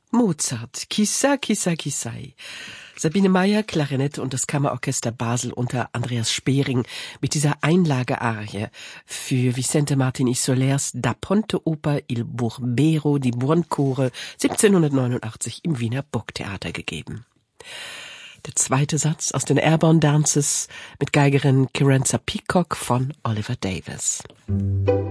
Mozart, Chissà, chissà, chissà. Sabine Meyer, Klarinette und das Kammerorchester Basel unter Andreas Spering mit dieser Einlagearie für Vicente Martín y Solers Da Ponte Oper Il Burbero di Buoncuore 1789 im Wiener Burgtheater gegeben. Der zweite Satz aus den Airborne Dances mit Geigerin Kerensa Peacock von Oliver Davis.